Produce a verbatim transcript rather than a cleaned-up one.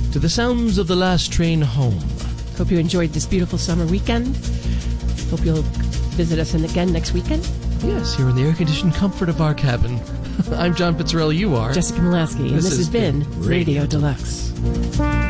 to the sounds of the last train home. Hope you enjoyed this beautiful summer weekend. Hope you'll visit us in again next weekend. Yes, here in the air-conditioned comfort of our cabin. I'm John Pizzarelli, you are Jessica Molaski, and this, this has been Radio Deluxe.